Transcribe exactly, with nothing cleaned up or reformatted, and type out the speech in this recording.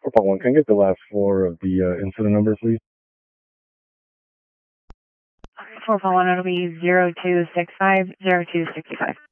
four point one, can I get the last four of the uh, incident number, please? four point one, it'll be zero two six five, zero two six five.